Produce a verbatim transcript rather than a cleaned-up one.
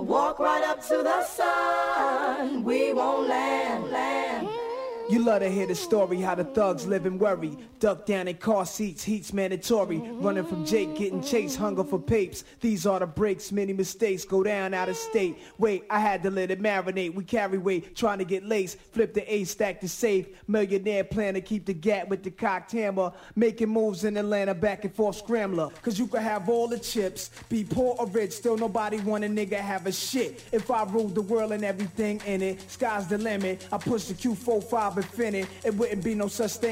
Walk right up to the sun. We won't land, land. You love to hear the story, how the thugs live and worry. Duck down in car seats, heat's mandatory. Running from Jake, getting chased, hunger for papes. These are the breaks, many mistakes, go down out of state. Wait, I had to let it marinate. We carry weight, trying to get lace. Flip the A, stack the safe. Millionaire plan to keep the gap with the cocked hammer. Making moves in Atlanta, back and forth scrambler. Cause you could have all the chips, be poor or rich, still nobody want a nigga have a shit. If I ruled the world and everything in it, sky's the limit. I push the Q forty-five infinite, it wouldn't be no such thing